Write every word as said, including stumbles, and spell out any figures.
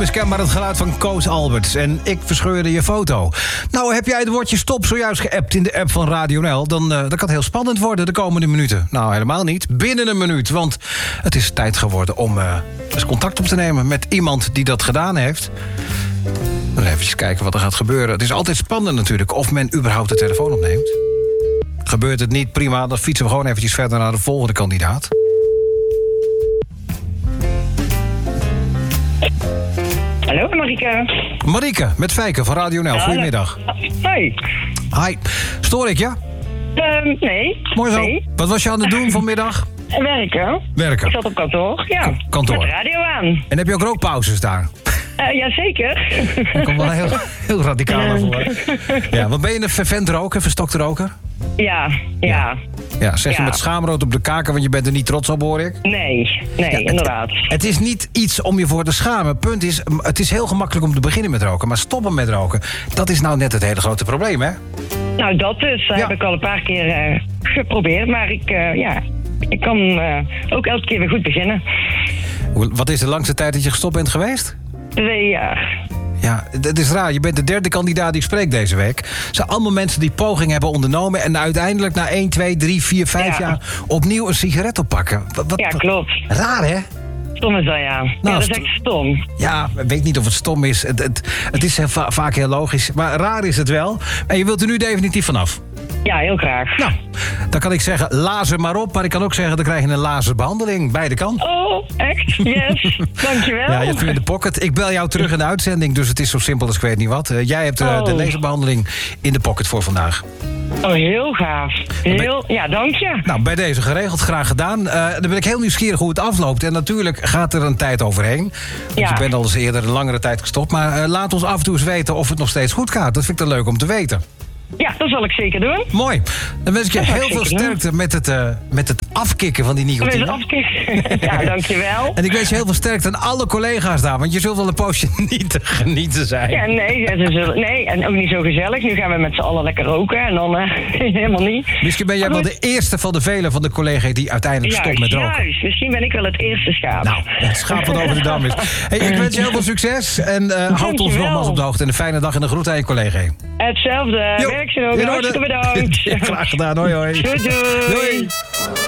Miskenbaar het geluid van Koos Alberts en ik verscheurde je foto. Nou, heb jij het woordje stop zojuist geappt in de app van Radio N L... dan, uh, dan kan het heel spannend worden de komende minuten. Nou, helemaal niet. Binnen een minuut, want het is tijd geworden om uh, eens contact op te nemen... met iemand die dat gedaan heeft. Dan even kijken wat er gaat gebeuren. Het is altijd spannend natuurlijk of men überhaupt de telefoon opneemt. Gebeurt het niet, prima, dan fietsen we gewoon eventjes verder naar de volgende kandidaat. Hallo, Marike. Marike, met Fijke van Radio N L. Goedemiddag. Hoi. Hi. Stoor ik je? Ja? Uh, nee. Mooi zo. Nee. Wat was je aan het doen vanmiddag? Werken. Werken. Ik zat op kantoor, ja. K- kantoor. Met de radio aan. En heb je ook rookpauzes daar? Uh, Jazeker. Dat komt wel heel, heel radicaal naar voren. Ja, want ben je een fervent roker, verstokte roker? Ja, ja. Ja, zeg je Ja. met schaamrood op de kaken, want je bent er niet trots op, hoor ik? Nee, nee, Ja, het- inderdaad. Het is niet iets om je voor te schamen. Punt is, het is heel gemakkelijk om te beginnen met roken. Maar stoppen met roken, dat is nou net het hele grote probleem, hè? Nou, dat dus. Dat Ja. heb ik al een paar keer uh, geprobeerd. Maar ik, uh, ja, ik kan uh, ook elke keer weer goed beginnen. Hoe- Wat is de langste tijd dat je gestopt bent geweest? Twee jaar. Ja, het is raar. Je bent de derde kandidaat die ik spreek deze week. Het zijn allemaal mensen die poging hebben ondernomen... en uiteindelijk na één, twee, drie, vier, vijf Ja. jaar... opnieuw een sigaret oppakken. Wat, wat, Ja, klopt. Raar, hè? Stom is dat, ja. Ja, dat is st- echt stom. Ja, ik weet niet of het stom is. Het, het, het is heel va- vaak heel logisch. Maar raar is het wel. En je wilt er nu definitief vanaf. Ja, heel graag. Nou, dan kan ik zeggen, lazer maar op. Maar ik kan ook zeggen, dan krijg je een laserbehandeling. Beide kan. Oh, echt? Yes. Dankjewel. Ja, je hebt hem in de pocket. Ik bel jou terug in de uitzending, dus het is zo simpel als ik weet niet wat. Uh, jij hebt uh, Oh. de laserbehandeling in de pocket voor vandaag. Oh, heel gaaf. Heel, ja, dank je. Nou, bij deze geregeld, graag gedaan. Uh, dan ben ik heel nieuwsgierig hoe het afloopt. En natuurlijk gaat er een tijd overheen. Want Ja. je bent al eens eerder een langere tijd gestopt. Maar uh, laat ons af en toe eens weten of het nog steeds goed gaat. Dat vind ik dan leuk om te weten. Ja, dat zal ik zeker doen. Mooi. Dan wens ik je Dat zal ik heel veel zeker doen. sterkte met het, uh, met het afkicken van die Wil je het nicotine. afkicken? Ja, dankjewel. En ik wens je heel veel sterkte aan alle collega's daar. Want je zult wel een poosje niet te genieten zijn. Ja, nee, ze zullen, nee, en ook niet zo gezellig. Nu gaan we met z'n allen lekker roken en dan uh, helemaal niet. Misschien ben jij Maar wel goed. de eerste van de velen van de collega's die uiteindelijk stopt met roken. Juist, misschien ben ik wel het eerste schaap. Nou, het schaap wat over de dam is. Hey, ik wens je heel veel succes en uh, houd ons Dankjewel. nogmaals op de hoogte. En een fijne dag en een groet aan je collega. Hetzelfde. Jo, Werk ze nog. in orde. Hartstikke bedankt. Graag gedaan, hoi hoi. Doei, doei. Doei.